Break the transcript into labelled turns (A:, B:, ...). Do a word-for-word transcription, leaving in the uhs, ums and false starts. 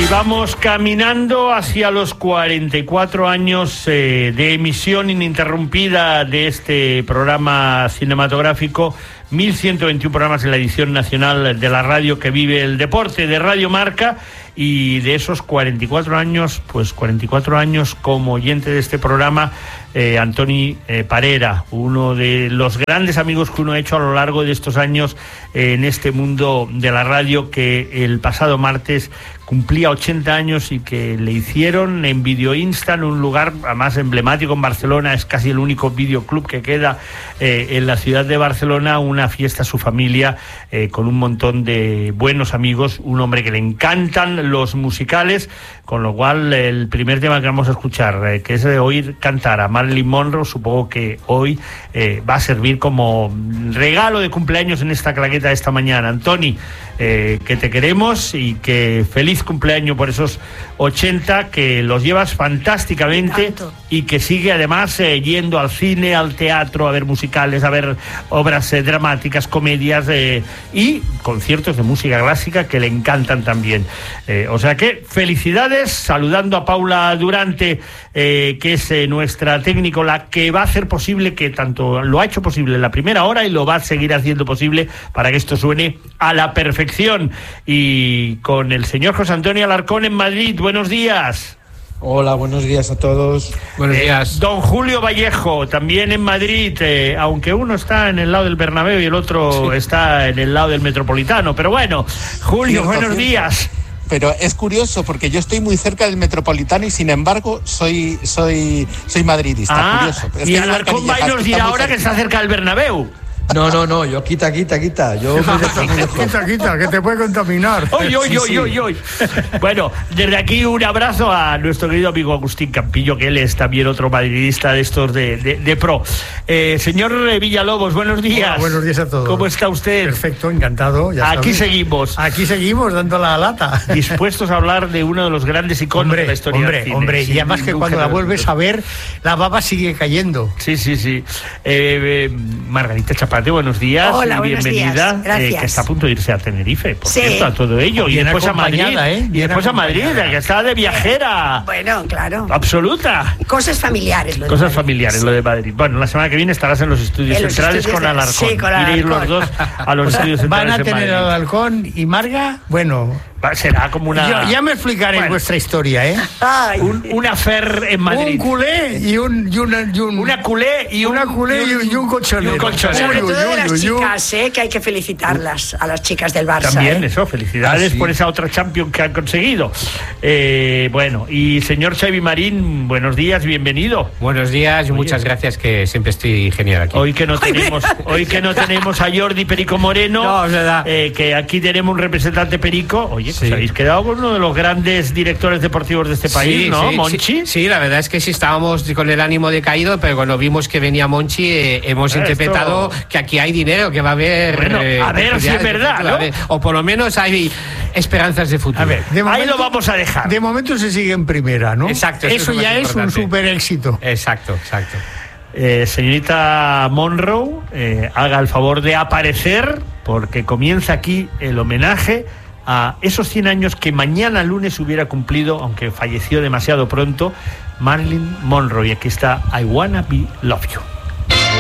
A: Y vamos caminando hacia los cuarenta y cuatro años eh, de emisión ininterrumpida de este programa cinematográfico, mil ciento veintiuno programas en la edición nacional de la radio que vive el deporte, de Radio Marca. Y de esos cuarenta y cuatro años, pues cuarenta y cuatro años como oyente de este programa, eh, Antoni eh, Parera, uno de los grandes amigos que uno ha hecho a lo largo de estos años eh, en este mundo de la radio, que el pasado martes cumplía ochenta años y que le hicieron en Video Instant, un lugar además emblemático en Barcelona, es casi el único videoclub que queda eh, en la ciudad de Barcelona, una fiesta a su familia eh, con un montón de buenos amigos, un hombre que le encantan los musicales, con lo cual el primer tema que vamos a escuchar, eh, que es de oír cantar a Marilyn Monroe, supongo que hoy eh, va a servir como regalo de cumpleaños en esta claqueta de esta mañana. Antoni, eh, que te queremos y que feliz cumpleaños por esos ochenta, que los llevas fantásticamente y que sigue además eh, yendo al cine, al teatro, a ver musicales, a ver obras eh, dramáticas, comedias eh, y conciertos de música clásica que le encantan también. Eh, o sea que felicidades, saludando a Paula Durante, eh, que es eh, nuestra técnico, la que va a hacer posible, que tanto lo ha hecho posible en la primera hora y lo va a seguir haciendo posible para que esto suene a la perfección. Y con el señor José Antonio Alarcón en Madrid. Buenos días.
B: Hola, buenos días a todos.
C: Buenos días.
A: Eh, don Julio Vallejo, también en Madrid, eh, aunque uno está en el lado del Bernabéu y el otro sí. está en el lado del Metropolitano. Pero bueno, Julio, cierto, buenos cierto. días.
B: Pero es curioso porque yo estoy muy cerca del Metropolitano y sin embargo soy soy soy madridista.
A: Ah,
B: curioso. Es
A: y que Alarcón va y nos dirá ahora que está cerca del Bernabéu.
D: No, no, no, yo quita, quita, quita. Yo
E: quita, quita, que te puede contaminar.
A: Oy, oy, oy, oy, oy. Bueno, desde aquí un abrazo a nuestro querido amigo Agustín Campillo, que él es también otro madridista de estos de, de, de pro. Eh, señor Villalobos, buenos días.
E: Hola, buenos días a todos.
A: ¿Cómo está usted?
E: Perfecto, encantado. Ya
A: aquí
E: sabes.
A: seguimos.
E: Aquí seguimos dando la lata.
A: Dispuestos a hablar de uno de los grandes iconos
E: hombre,
A: de la historia
E: hombre,
A: del cine.
E: Hombre, y además que cuando la vuelves a ver, la baba sigue cayendo.
A: Sí, sí, sí. Eh, eh, Margarita Chapate, buenos días.
F: Hola, buenos
A: bienvenida,
F: días. Gracias.
A: Eh, que está a punto de irse a Tenerife, por
F: sí.
A: cierto, a todo ello. Y después a Madrid,
E: ¿eh?
A: y después a Madrid, que está de viajera.
F: Bueno, claro.
A: Absoluta.
F: Cosas familiares. Lo
A: Cosas
F: de
A: familiares, sí. Lo de Madrid. Bueno, la semana que viene estarás en los estudios en los centrales estudios con Alarcón.
F: Sí, con Alarcón.
A: Ir los dos a los estudios centrales.
E: Van a tener a Alarcón y Marga, bueno...
A: Será como una...
E: Yo, ya me explicaré bueno. vuestra historia, ¿eh?
A: Ay. Un, un affair en Madrid.
E: Un culé y un... Y una, y un
A: una culé y un...
E: Una culé y un, y un colchonero.
A: Y un colchonero.
F: Sobre todo de las chicas, ¿eh? Que hay que felicitarlas a las chicas del Barça.
A: También,
F: ¿eh?
A: eso, felicidades ah, sí. por esa otra Champions que han conseguido. Eh, bueno, y señor Xavi Marín, buenos días, bienvenido.
C: Buenos días y muchas gracias, que siempre estoy genial aquí.
A: Hoy que no tenemos, hoy que no tenemos a Jordi Perico Moreno,
C: no, es verdad.
A: Eh, que aquí tenemos un representante perico. Oye, pues sí. habéis quedado con uno de los grandes directores deportivos de este país, sí, ¿no?
C: Sí,
A: Monchi.
C: Sí, sí, la verdad es que sí estábamos con el ánimo decaído, pero cuando vimos que venía Monchi, eh, hemos Esto... interpretado que aquí hay dinero, que va a haber...
A: Bueno, eh, a ver si es verdad, ¿no?
C: Ver, o por lo menos hay esperanzas de futuro.
E: A ver, de momento,
A: ahí lo vamos a dejar.
E: De momento se sigue en primera, ¿no?
C: Exacto.
E: Eso, eso es ya es un súper éxito.
C: Exacto, exacto.
A: Eh, señorita Monroe, eh, haga el favor de aparecer, porque comienza aquí el homenaje a esos cien años que mañana lunes hubiera cumplido, aunque falleció demasiado pronto, Marilyn Monroe. Y aquí está I Wanna Be Love You.